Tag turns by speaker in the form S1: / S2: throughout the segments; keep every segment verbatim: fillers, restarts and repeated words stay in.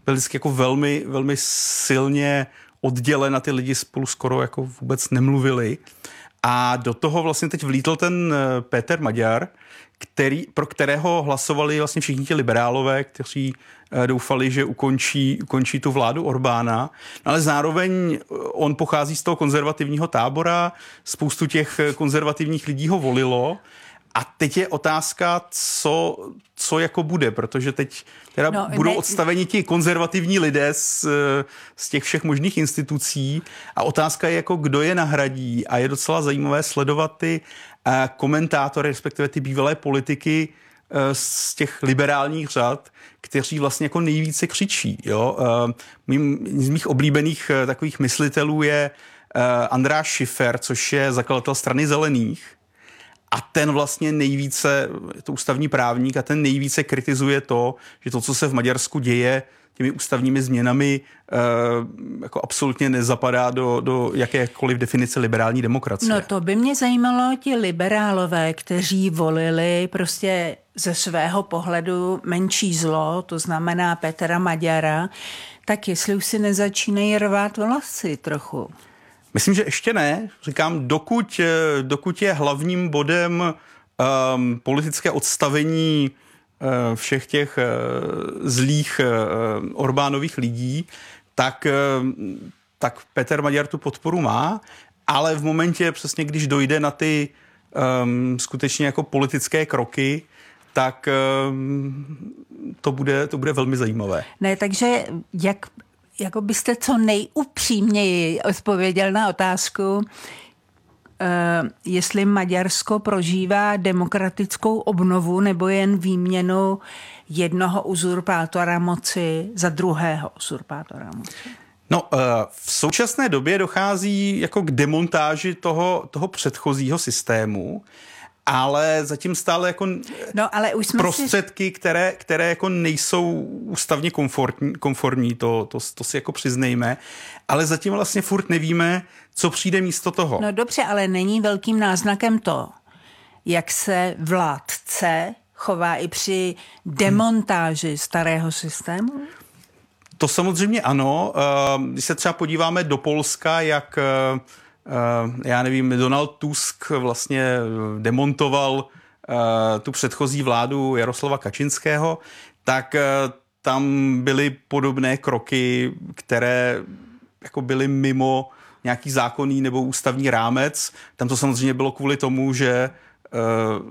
S1: byl vždycky jako velmi, velmi silně oddělen a ty lidi spolu skoro jako vůbec nemluvili. A do toho vlastně teď vlítl ten Péter Maďar, který, pro kterého hlasovali vlastně všichni ti liberálové, kteří doufali, že ukončí, ukončí tu vládu Orbána. Ale zároveň on pochází z toho konzervativního tábora, spoustu těch konzervativních lidí ho volilo. A teď je otázka, co, co jako bude, protože teď teda no, budou ne... odstaveni ti konzervativní lidé z, z těch všech možných institucí a otázka je, jako kdo je nahradí a je docela zajímavé sledovat ty uh, komentátory, respektive ty bývalé politiky uh, z těch liberálních řad, kteří vlastně jako nejvíce křičí. Jo? Uh, mým, z mých oblíbených uh, takových myslitelů je uh, András Schiffer, což je zakladatel Strany zelených. A ten vlastně nejvíce, je to ústavní právník, a ten nejvíce kritizuje to, že to, co se v Maďarsku děje těmi ústavními změnami, e, jako absolutně nezapadá do, do jakékoliv definice liberální demokracie.
S2: No to by mě zajímalo, ti liberálové, kteří volili prostě ze svého pohledu menší zlo, to znamená Pétera Maďara, tak jestli už si nezačínají rvát vlasy trochu.
S1: Myslím, že ještě ne. Říkám, dokud, dokud je hlavním bodem um, politické odstavení uh, všech těch uh, zlých uh, Orbánových lidí, tak, uh, tak Péter Maďar tu podporu má, ale v momentě přesně, když dojde na ty um, skutečně jako politické kroky, tak um, to bude, to bude velmi zajímavé.
S2: Ne, takže jak... Jako byste co nejupřímněji odpověděl na otázku, uh, jestli Maďarsko prožívá demokratickou obnovu nebo jen výměnu jednoho uzurpátora moci za druhého uzurpátora moci.
S1: No, uh, v současné době dochází jako k demontáži toho, toho předchozího systému, ale zatím stále jako
S2: no, ale už jsme
S1: prostředky, si... které, které jako nejsou ústavně komfortní, konformní, to, to, to si jako přiznejme, ale zatím vlastně furt nevíme, co přijde místo toho.
S2: No dobře, ale není velkým náznakem to, jak se vládce chová i při demontáži hmm. starého systému?
S1: To samozřejmě ano. Když se třeba podíváme do Polska, jak Uh, já nevím, Donald Tusk vlastně demontoval uh, tu předchozí vládu Jaroslava Kačinského, tak uh, tam byly podobné kroky, které jako byly mimo nějaký zákonný nebo ústavní rámec. Tam to samozřejmě bylo kvůli tomu, že uh,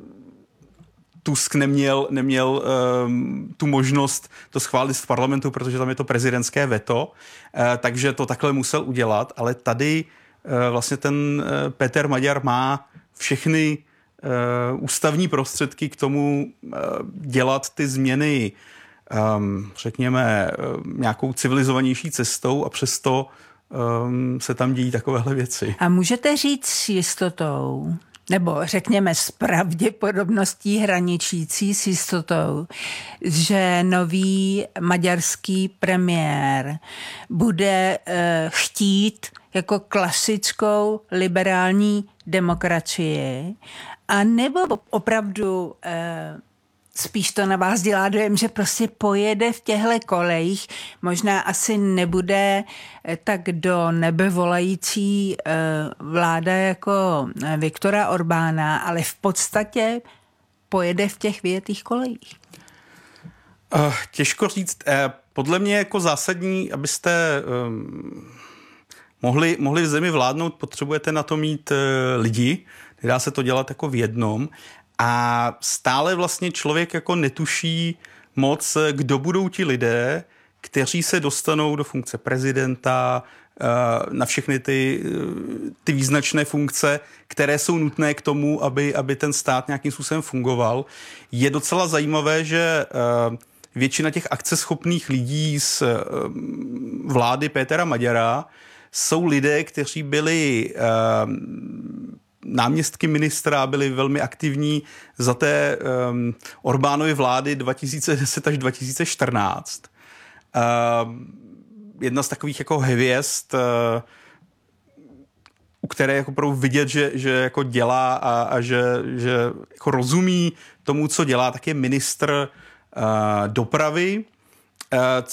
S1: Tusk neměl, neměl um, tu možnost to schválit v parlamentu, protože tam je to prezidentské veto, uh, takže to takhle musel udělat, ale tady vlastně ten Péter Maďar má všechny uh, ústavní prostředky k tomu uh, dělat ty změny, um, řekněme, uh, nějakou civilizovanější cestou a přesto um, se tam dějí takovéhle věci.
S2: A můžete říct s jistotou, nebo řekněme s pravděpodobností hraničící s jistotou, že nový maďarský premiér bude uh, chtít jako klasickou liberální demokracii, a nebo opravdu eh, spíš to na vás dělá dojem, že prostě pojede v těchto kolejích, možná asi nebude eh, tak do nebe volající eh, vláda jako Viktora Orbána, ale v podstatě pojede v těch vyjetých kolejích.
S1: Uh, těžko říct. Eh, podle mě jako zásadní, abyste... Um... Mohli, mohli v zemi vládnout, potřebujete na to mít e, lidi, nedá se to dělat jako v jednom a stále vlastně člověk jako netuší moc, kdo budou ti lidé, kteří se dostanou do funkce prezidenta, e, na všechny ty, ty význačné funkce, které jsou nutné k tomu, aby, aby ten stát nějakým způsobem fungoval. Je docela zajímavé, že e, většina těch akceschopných lidí z e, vlády Pétera Maďara jsou lidé, kteří byli uh, náměstky ministra, byli velmi aktivní za té um, Orbánovy vlády dva tisíce deset až dva tisíce čtrnáct. Uh, jedna z takových jako hvězd, uh, u které jako opravdu vidět, že, že jako dělá a, a že, že jako rozumí tomu, co dělá, tak je ministr uh, dopravy, uh,